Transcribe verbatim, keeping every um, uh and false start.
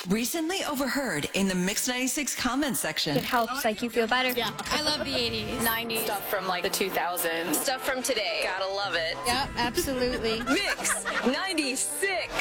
Recently overheard in the Mix ninety-six comment section. It helps, like, you feel better. Yeah. I love the eighties. nineties. Stuff from like the two thousands. Stuff from today. Gotta love it. Yeah, absolutely. Mix ninety-six.